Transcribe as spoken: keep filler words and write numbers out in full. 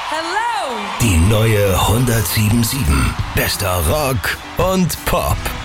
Hello! Die neue hundertsieben Komma sieben. Bester Rock und Pop.